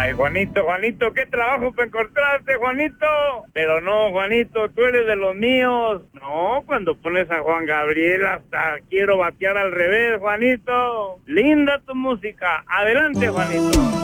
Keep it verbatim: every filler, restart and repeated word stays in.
Ay, Juanito, Juanito, qué trabajo para encontrarte, Juanito. Pero no, Juanito, tú eres de los míos. No, cuando pones a Juan Gabriel hasta quiero batear al revés, Juanito. Linda tu música. Adelante, Juanito.